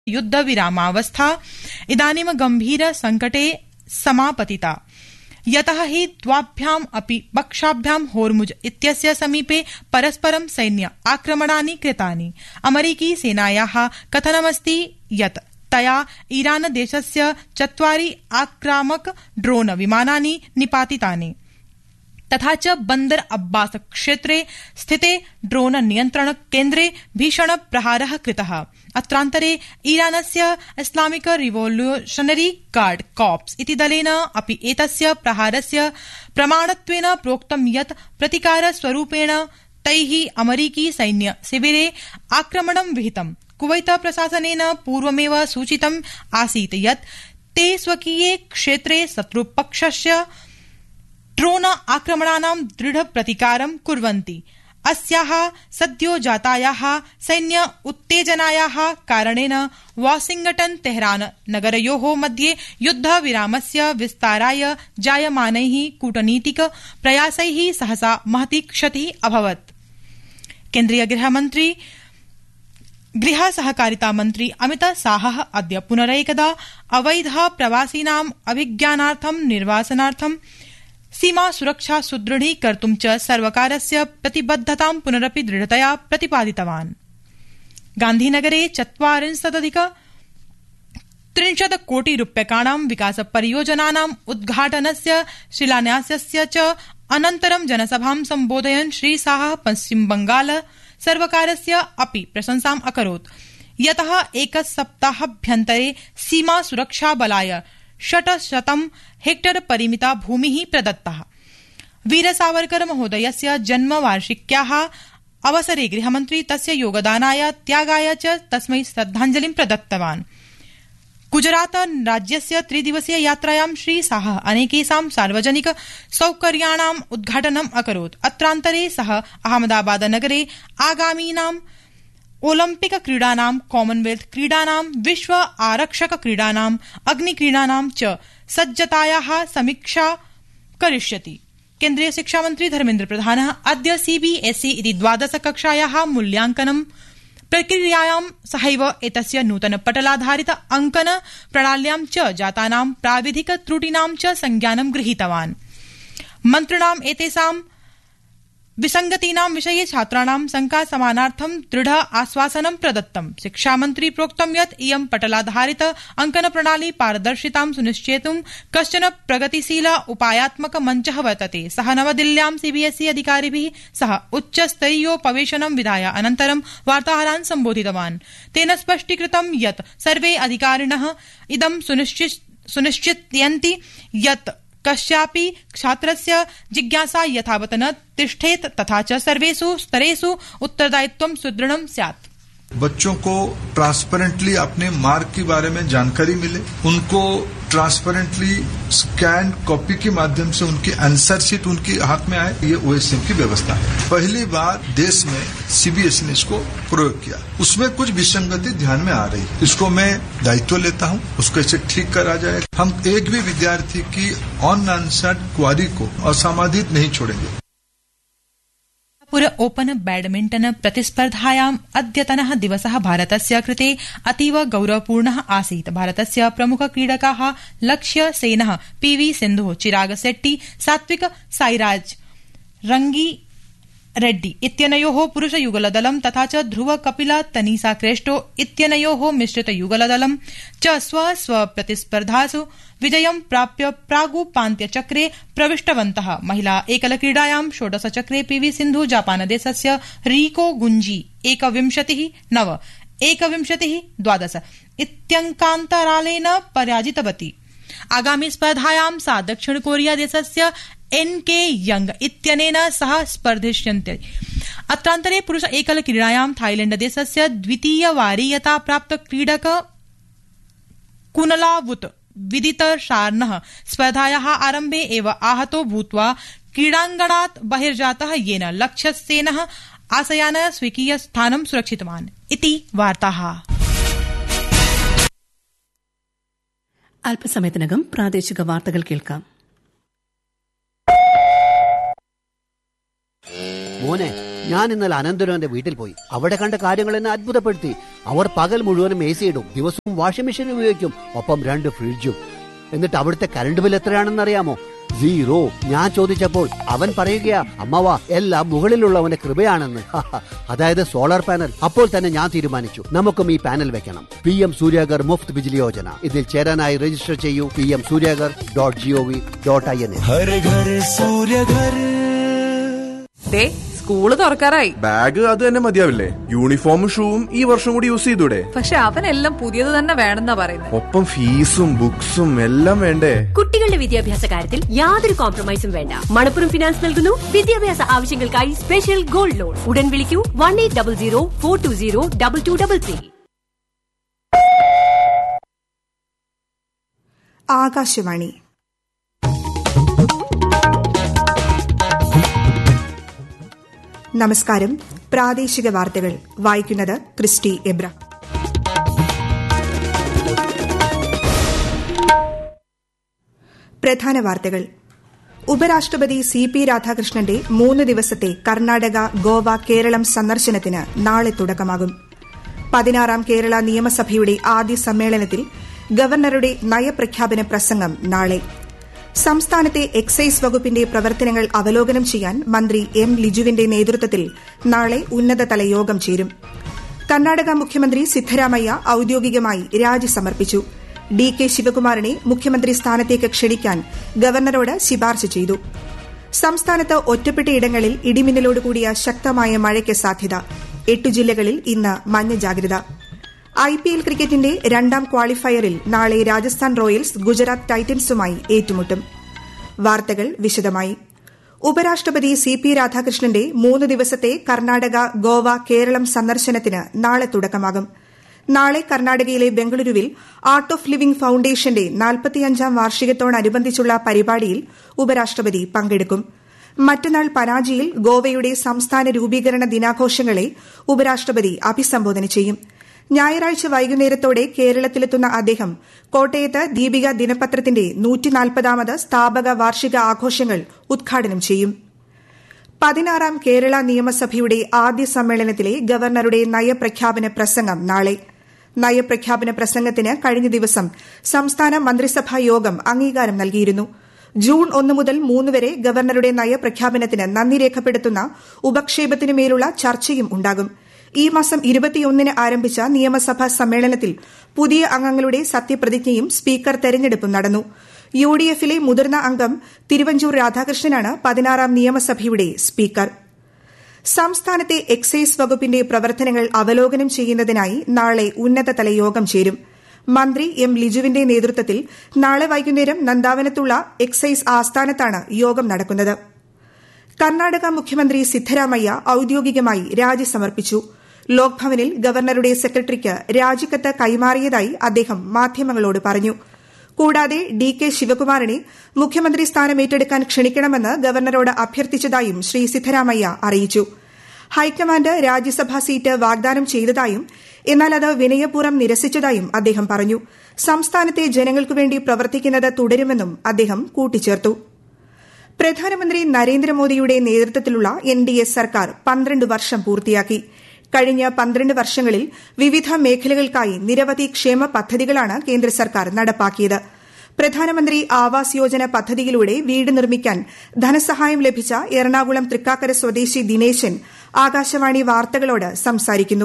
युद्धविरामावस्था इदानीं गंभीर संकटे समापतिता, यतः हि द्वाभ्याम् अपि पक्षाभ्यां होर्मुज इत्यस्य समीपे परस्परं सैन्य आक्रमणानि कृतानि। अमेरिकी सेनायाः कथनमस्ति यत् तया ईरान देशस्य 4 आक्रामक ड्रोन विमानानि निपातितानि, तथा च बंदर अब्बास क्षेत्रे स्थिते ड्रोन नियंत्रण केन्द्रे भीषण प्रहारः कृतः। अत्रान्तरे ईरानस्य इस्लामिक रिवोल्यूशनरी गार्ड कॉर्प्स इति दलेन अपि एतस्य प्रहारस्य प्रमाणत्वेन प्रोक्तं यत् प्रतिकार स्वरूपेण तैः अमेरिकी सैन्य शिविरे आक्रमणं विहितम्। कुवैत प्रशासनेन पूर्वमेव सूचितम् आसीत् यत् ते स्वकीये क्षेत्रे शत्रुपक्षस्य ड्रोन आक्रमणानां दृढ प्रतिकारं कुर्वन्ति। अस्याः सद्यो जातायाः सैन्य उत्तेजनायाः कारणेन वाशिंगटन तेहरान नगरयोः मध्ये युद्धविरामस्य विस्ताराय जायमानैः कूटनीतिक प्रयासैः सहसा महती क्षतिः अभवत्। केन्द्रीय गृह सहकारिता मन्त्री अमित शाहः अद्य पुनरेकदा अवैध प्रवासिनाम् अभिज्ञानार्थं निर्वासनार्थं सीमा सुरक्षा सुदृढीकर्तुं च सर्वकारस्य प्रतिबद्धतां पुनरपि दृढतया प्रतिपादितवान्। गान्धीनगरे 40,30 कोटि रूप्यकाणां विकास परियोजनानाम् उद्घाटनस्य शिलान्यासस्य च अनन्तरं जनसभां सम्बोधयन् श्री शाहः पश्चिम बंगाल सर्वकारस्य अपि प्रशंसाम् अकरोत्, यतः एकसप्ताहाभ्यन्तरे सीमा सुरक्षा बलाय 600 हेक्टर परिमिता भूमिः प्रदत्ता। वीर सावरकर महोदयस्य जन्मवार्षिक्याः अवसरे गृहमन्त्री तस्य योगदानाय त्यागाय च तस्मै श्रद्धाञ्जलिं प्रदत्तवान्। गुजरात राज्यस्य 3 दिवसीय यात्रायां श्री शाहः अनेकेषां सार्वजनिक सौकर्याणाम् उद्घाटनम् अकरोत्। अत्रान्तरे सः अहमदाबाद नगरे आगामीनां ओलम्पिक क्रीडानां, कॉमनवेल्थ क्रीडानां, विश्व आरक्षक क्रीडानां, अग्निक्रीडानां च सज्जतायाः समीक्षा करिष्यति। केन्द्रीय शिक्षामन्त्री धर्मेन्द्र प्रधानः अद्य सीबीएसई इति 12 कक्षायाः मूल्यांकनं प्रक्रियायां सहैव एतस्य नूतन पटलाधारित अंकन प्रणाल्यां च जातानां प्राविधिक त्रुटीनां च संज्ञानं गृहीतवान्। मन्त्रिणाम् एतेषां विसंगतीनां विषये छात्राणां शंकाशमनार्थं दृढ आश्वासनं प्रदत्तम्। शिक्षामन्त्री प्रोक्तं यत् इयं पटलाधारित अंकन प्रणाली पारदर्शितां सुनिश्चेतुं कश्चन प्रगतिशील उपायात्मक मञ्चः वर्तते। सः नवदिल्ल्यां सीबीएसई अधिकारिभिः सह उच्चस्तरीयोपवेशनं विधाय अनन्तरं वार्ताहरान् सम्बोधितवान्। तेन स्पष्टीकृतं यत् सर्वे अधिकारिणः इदं सुनिश्चितयन्ति यत् कस्यापि छात्रस्य जिज्ञासा यथावत् न तिष्ठेत् तथा च सर्वेषु स्तरेषु उत्तरदायित्वं सुदृढ़ं स्यात्। बच्चों को ट्रांसपेरेंटली अपने मार्क के बारे में जानकारी मिले, उनको ट्रांसपेरेंटली स्कैन कॉपी के माध्यम से उनकी आंसर शीट उनके हाथ में आए, ये ओएसएम की व्यवस्था है। पहली बार देश में सीबीएसई ने इसको प्रयोग किया, उसमें कुछ विसंगति ध्यान में आ रही है, इसको मैं दायित्व लेता हूं, उसको ऐसे ठीक करा जाए। हम एक भी विद्यार्थी की अनआंसर्ड क्वारी को असमाधित नहीं छोड़ेंगे। पुर ओपन बैडमिंटन प्रतिस्पर्धायाम् अद्यतनः दिवसः भारतस्य कृते अतीव गौरवपूर्णः आसीत्। भारतस्य प्रमुख क्रीडकाः लक्ष्य सेनः, पीवी सिन्धुः, चिराग शेट्टी, सात्विक साईराज रंगी रेड्डी इत्यनयोः पुरुषयुगलदलं तथा च ध्रुव कपिल तनीसा क्रेस्टो इत्यनयोः मिश्रितयुगलदलं च स्व प्रतिस्पर्धासु विजयं प्राप्य प्रागुपान्त्यचक्रे प्रविष्टवन्तः। महिला एकलक्रीडायां षोडशचक्रे पीवी सिन्धु जापानदेशस्य रीको गुंजी 21-9, 21-12 इत्यङ्कान्तरालेन पराजितवती। आगामी स्पर्धायां सा दक्षिण कोरिया देशस्य एनके यंग इत्यनेन सह स्पर्धिष्यन्ते। अत्रान्तरे पुरुष एकल क्रीडायां थाईलैंड देशस्य द्वितीय वारीयता प्राप्त क्रीडक कुनलावुत विदित शार्नः स्पर्धायाः आरम्भे एव आहतो भूत्वा क्रीडाङ्गणात् बहिर्जातः, येन लक्ष्यसेनः आशयान स्वीकीय स्थानं सुरक्षितवान् इति वार्ताः। അല്പസമയത്തിനകം പ്രാദേശിക വാർത്തകൾ കേൾക്കാം. മോനെ, ഞാൻ ഇന്നലെ അനന്തരവന്റെ വീട്ടിൽ പോയി. അവിടെ കണ്ട കാര്യങ്ങൾ എന്നെ അത്ഭുതപ്പെടുത്തി. അവർ പകൽ മുഴുവനും AC ഇടും, ദിവസവും വാഷിംഗ് മെഷീൻ ഉപയോഗിക്കും, ഒപ്പം 2 ഫ്രിഡ്ജും. എന്നിട്ട് അവിടുത്തെ കറണ്ട് ബിൽ എത്രയാണെന്ന് അറിയാമോ? 0. ഞാൻ ചോദിച്ചപ്പോൾ അവൻ പറയുകയാ, അമ്മവാ എല്ലാം മുകളിലുള്ളവന്റെ കൃപയാണെന്ന്. അതായത് സോളാർ പാനൽ. അപ്പോൾ തന്നെ ഞാൻ തീരുമാനിച്ചു, നമുക്കും ഈ പാനൽ വെക്കണം. PM സൂര്യാഗർ മുഫ്ത് ബിജ്ലി യോജന. ഇതിൽ ചേരാനായി രജിസ്റ്റർ ചെയ്യൂ pmsuryagar.gov.in. സ്കൂള് തുറക്കാറായി. ബാഗ് അത് തന്നെ മതിയാവില്ലേ? യൂണിഫോമും ഷൂവും ഈ വർഷം കൂടി യൂസ് ചെയ്തൂടെ? പക്ഷെ അവനെല്ലാം പുതിയത് തന്നെ വേണമെന്നാ പറയുന്നത്. ഒപ്പം ഫീസും ബുക്സും എല്ലാം വേണ്ടേ? കുട്ടികളുടെ വിദ്യാഭ്യാസ കാര്യത്തിൽ യാതൊരു കോംപ്രമൈസും വേണ്ട. മണപ്പുറം ഫിനാൻസ് നൽകുന്നു വിദ്യാഭ്യാസ ആവശ്യങ്ങൾക്കായി സ്പെഷ്യൽ ഗോൾഡ് ലോൺ. ഉടൻ വിളിക്കൂ 1800-420-2233. ആകാശവാണി. നമസ്കാരം. പ്രാദേശിക വാർത്തകൾ വായിക്കുന്നത് ക്രിസ്റ്റി എബ്രഹാം. പ്രധാന വാർത്തകൾ. ഉപരാഷ്ട്രപതി CP രാധാകൃഷ്ണന്റെ 3 ദിവസത്തെ കർണാടക, ഗോവ, കേരളം സന്ദർശനത്തിന് നാളെ തുടക്കമാകും. 16ാം കേരള നിയമസഭയുടെ ആദ്യ സമ്മേളനത്തിൽ ഗവർണറുടെ നയപ്രഖ്യാപന പ്രസംഗം നാളെ. സംസ്ഥാനത്തെ എക്സൈസ് വകുപ്പിന്റെ പ്രവർത്തനങ്ങൾ അവലോകനം ചെയ്യാൻ മന്ത്രി M. ലിജുവിന്റെ നേതൃത്വത്തിൽ നാളെ ഉന്നതതല യോഗം ചേരും. കർണാടക മുഖ്യമന്ത്രി സിദ്ധരാമയ്യ ഔദ്യോഗികമായി രാജി സമർപ്പിച്ചു. DK ശിവകുമാറിനെ മുഖ്യമന്ത്രി സ്ഥാനത്തേക്ക് ക്ഷണിക്കാൻ ഗവർണറോട് ശുപാർശ ചെയ്തു. സംസ്ഥാനത്ത് ഒറ്റപ്പെട്ടയിടങ്ങളിൽ ഇടിമിന്നലോടുകൂടിയ ശക്തമായ മഴയ്ക്ക് സാധ്യത. 8 ജില്ലകളിൽ ഇന്ന് മഞ്ഞ ജാഗ്രത. IPL ക്രിക്കറ്റിന്റെ 2ാം ക്വാളിഫയറിൽ നാളെ രാജസ്ഥാൻ റോയൽസ് ഗുജറാത്ത് ടൈറ്റൻസുമായി ഏറ്റുമുട്ടും. വാർത്തകൾ വിശദമായി. ഉപരാഷ്ട്രപതി CP രാധാകൃഷ്ണന്റെ 3 ദിവസത്തെ കർണാടക, ഗോവ, കേരളം സന്ദർശനത്തിന് നാളെ തുടക്കമാകും. നാളെ കർണാടകയിലെ ബംഗളൂരുവിൽ ആർട്ട് ഓഫ് ലിവിംഗ് ഫൌണ്ടേഷന്റെ 45ാം വാർഷികത്തോടനുബന്ധിച്ചുള്ള പരിപാടിയിൽ ഉപരാഷ്ട്രപതി പങ്കെടുക്കും. മറ്റന്നാൾ പനാജിയിൽ ഗോവയുടെ സംസ്ഥാന രൂപീകരണ ദിനാഘോഷങ്ങളെ ഉപരാഷ്ട്രപതി അഭിസംബോധന ചെയ്യും. ഞായറാഴ്ച വൈകുന്നേരത്തോടെ കേരളത്തിലെത്തുന്ന അദ്ദേഹം കോട്ടയത്ത് ദീപിക ദിനപത്രത്തിന്റെ 140ാമത് സ്ഥാപക വാർഷിക ആഘോഷങ്ങൾ ഉദ്ഘാടനം ചെയ്യും. 16ാം കേരള നിയമസഭയുടെ ആദ്യ സമ്മേളനത്തിലെ ഗവർണറുടെ നയപ്രഖ്യാപന പ്രസംഗം നാളെ. നയപ്രഖ്യാപന പ്രസംഗത്തിന് കഴിഞ്ഞ ദിവസം സംസ്ഥാന മന്ത്രിസഭാ യോഗം അംഗീകാരം നൽകിയിരുന്നു. ജൂൺ 1 മുതൽ 3 വരെ ഗവർണറുടെ നയപ്രഖ്യാപനത്തിന് നന്ദി രേഖപ്പെടുത്തുന്ന ഉപക്ഷേപത്തിനുമേലുള്ള ചർച്ചയും ഉണ്ടാകും. ഈ മാസം 21 ആരംഭിച്ച നിയമസഭാ സമ്മേളനത്തിൽ പുതിയ അംഗങ്ങളുടെ സത്യപ്രതിജ്ഞയും സ്പീക്കർ തെരഞ്ഞെടുപ്പും നടന്നു. UDFിലെ മുതിർന്ന അംഗം തിരുവഞ്ചൂർ രാധാകൃഷ്ണനാണ് 16ാം നിയമസഭയുടെ സ്പീക്കർ. സംസ്ഥാനത്തെ എക്സൈസ് വകുപ്പിന്റെ പ്രവർത്തനങ്ങൾ അവലോകനം ചെയ്യുന്നതിനായി നാളെ ഉന്നതതല യോഗം ചേരും. മന്ത്രി M. ലിജുവിന്റെ നേതൃത്വത്തിൽ നാളെ വൈകുന്നേരം നന്ദാവനത്തുള്ള എക്സൈസ് ആസ്ഥാനത്താണ് യോഗം നടക്കുന്നത്. കർണാടക മുഖ്യമന്ത്രി സിദ്ധരാമയ്യ ഔദ്യോഗികമായി രാജി സമർപ്പിച്ചു. ലോക്ഭവനിൽ ഗവർണറുടെ സെക്രട്ടറിക്ക് രാജിക്കത്ത് കൈമാറിയതായി അദ്ദേഹം മാധ്യമങ്ങളോട് പറഞ്ഞു. കൂടാതെ DK ശിവകുമാറിനെ മുഖ്യമന്ത്രി സ്ഥാനം ഏറ്റെടുക്കാൻ ക്ഷണിക്കണമെന്ന് ഗവർണറോട് അഭ്യർത്ഥിച്ചതായും ശ്രീ സിദ്ധരാമയ്യ അറിയിച്ചു. ഹൈക്കമാൻഡ് രാജ്യസഭാ സീറ്റ് വാഗ്ദാനം ചെയ്തതായും എന്നാൽ അത് വിനയപൂർവ്വം നിരസിച്ചതായും അദ്ദേഹം പറഞ്ഞു. സംസ്ഥാനത്തെ ജനങ്ങൾക്കുവേണ്ടി പ്രവർത്തിക്കുന്നത് തുടരുമെന്നും അദ്ദേഹം കൂട്ടിച്ചേർത്തു. പ്രധാനമന്ത്രി നരേന്ദ്രമോദിയുടെ നേതൃത്വത്തിലുള്ള NDA സർക്കാർ 12 വർഷം പൂർത്തിയാക്കി. കഴിഞ്ഞ 12 വർഷങ്ങളിൽ വിവിധ മേഖലകൾക്കായി നിരവധി ക്ഷേമ പദ്ധതികളാണ് കേന്ദ്ര സർക്കാർ നടപ്പാക്കിയത്. പ്രധാനമന്ത്രി ആവാസ് യോജന പദ്ധതിയിലൂടെ വീട് നിർമ്മിക്കാൻ ധനസഹായം ലഭിച്ച എറണാകുളം തൃക്കാക്കര സ്വദേശി ദിനേശൻ ആകാശവാണി വാർത്തകളോട് സംസാരിക്കുന്നു.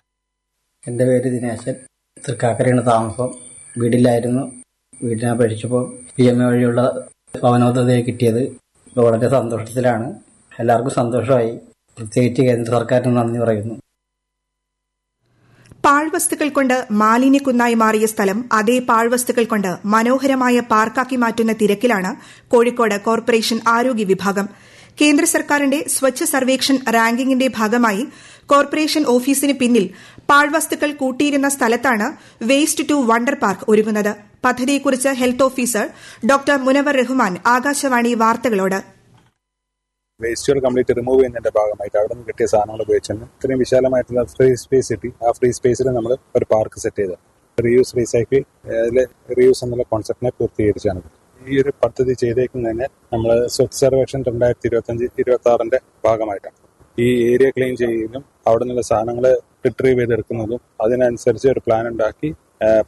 എന്റെ പേര് ദിനേശൻ. തൃക്കാക്കരയാണ് താമസം. വീടില്ലായിരുന്നു. വീടിനെ അപേക്ഷിച്ചപ്പോൾ PMA വഴിയുള്ള ഭവനോദ്ധതയെ കിട്ടിയത്. വളരെ സന്തോഷത്തിലാണ്. എല്ലാവർക്കും സന്തോഷമായി. പ്രത്യേകിച്ച് കേന്ദ്ര സർക്കാരിന് നന്ദി പറയുന്നു. പാഴ്വസ്തുക്കൾ കൊണ്ട് മാലിന്യക്കുന്നായി മാറിയ സ്ഥലം അതേ പാഴ്വസ്തുക്കൾ കൊണ്ട് മനോഹരമായ പാർക്കാക്കി മാറ്റുന്ന തിരക്കിലാണ് കോഴിക്കോട് കോർപ്പറേഷൻ ആരോഗ്യ വിഭാഗം. കേന്ദ്ര സർക്കാരിന്റെ സ്വച്ഛ സർവേക്ഷൺ റാങ്കിങ്ങിന്റെ ഭാഗമായി കോർപ്പറേഷൻ ഓഫീസിന് പിന്നിൽ പാഴ്വസ്തുക്കൾ കൂട്ടിയിരുന്ന സ്ഥലത്താണ് വേസ്റ്റ് ടു വണ്ടർ പാർക്ക് ഒരുങ്ങുന്നത്. പദ്ധതിയെക്കുറിച്ച് health officer doctor Munavar Rahman Akashvani വാർത്തകളോട്. വേസ്റ്റുകൾ കംപ്ലീറ്റ് റിമൂവ് ചെയ്യുന്നതിന്റെ ഭാഗമായിട്ട് അവിടെ നിന്ന് കിട്ടിയ സാധനങ്ങൾ ഉപയോഗിച്ചാണ് ഇത്രയും വിശാലമായിട്ടുള്ള ഫ്രീ സ്പേസ് കിട്ടി. ആ ഫ്രീ സ്പേസിൽ നമ്മൾ ഒരു പാർക്ക് സെറ്റ് ചെയ്ത് റീയൂസ് റീസൈക്കിൾ അതിലെ റീയൂസ് എന്നുള്ള കോൺസെപ്റ്റിനെ പൂർത്തീകരിച്ചാണ്. ഈ ഒരു പദ്ധതി ചെയ്തേക്കുന്നതിന് നമ്മൾ സ്വച്ഛ സർവേക്ഷൺ 2025-26 ഭാഗമായിട്ടാണ്. ഈ ഏരിയ ക്ലീൻ ചെയ്യുകയും അവിടെ നിന്നുള്ള സാധനങ്ങൾ റിട്രീവ് ചെയ്തെടുക്കുന്നതും അതിനനുസരിച്ച് ഒരു പ്ലാൻ ഉണ്ടാക്കി